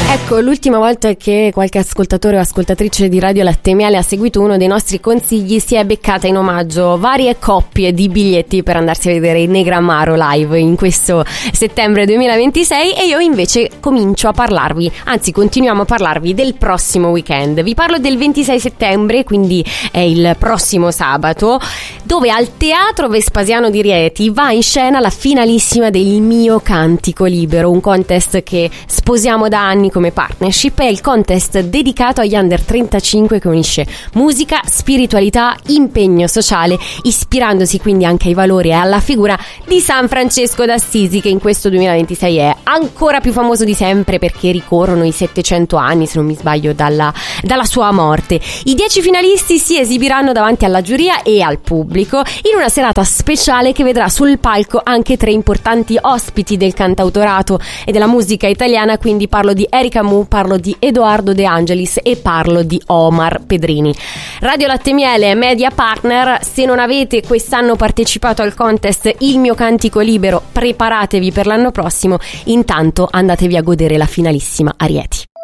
Ecco, l'ultima volta che qualche ascoltatore o ascoltatrice di Radio Latte e Miele ha seguito uno dei nostri consigli si è beccata in omaggio varie coppie di biglietti per andarsi a vedere i Negramaro live in questo settembre 2026, e io invece comincio a parlarvi, anzi continuiamo a parlarvi del prossimo weekend. Vi parlo del 26 settembre, quindi è il prossimo sabato, dove al Teatro Vespasiano di Rieti va in scena la finalissima del Mio Cantico Libero, un contest che sposiamo da anni come partnership. È il contest dedicato agli under 35 che unisce musica, spiritualità, impegno sociale, ispirandosi quindi anche ai valori e alla figura di San Francesco d'Assisi, che in questo 2026 è ancora più famoso di sempre perché ricorrono i 700 anni, se non mi sbaglio, dalla sua morte. I 10 finalisti si esibiranno davanti alla giuria e al pubblico in una serata speciale che vedrà sul palco anche 3 importanti ospiti del cantautorato e della musica italiana, quindi parlo di Erika Mu, parlo di Edoardo De Angelis e parlo di Omar Pedrini. Radio Latte e Miele è media partner. Se non avete quest'anno partecipato al contest Il Mio Cantico Libero, preparatevi per l'anno prossimo. Intanto andatevi a godere la finalissima a Rieti.